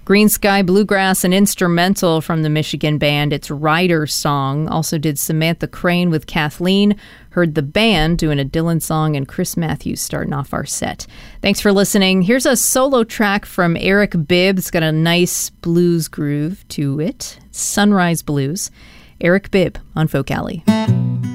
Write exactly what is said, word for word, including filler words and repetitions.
Green Sky Bluegrass, an instrumental from the Michigan band. It's Rider's Song. Also did Samantha Crane with Kathleen. Heard the band doing a Dylan song, and Chris Matthews starting off our set. Thanks for listening. Here's a solo track from Eric Bibb. It's got a nice blues groove to it. Sunrise Blues. Eric Bibb on Folk Alley.